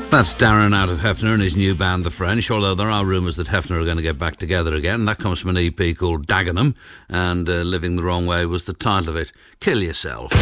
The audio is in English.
That's Darren out of Hefner and his new band, The French, although there are rumours that Hefner are going to get back together again. That comes from an EP called Dagenham, and Living the Wrong Way was the title of it. Kill Yourself.